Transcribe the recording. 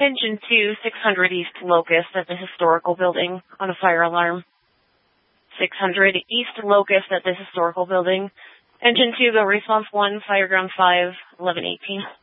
Engine 2, 600 East Locust at the historical building on a fire alarm. 600 East Locust at the historical building. Engine 2, go response 1, Fireground 5, 1118.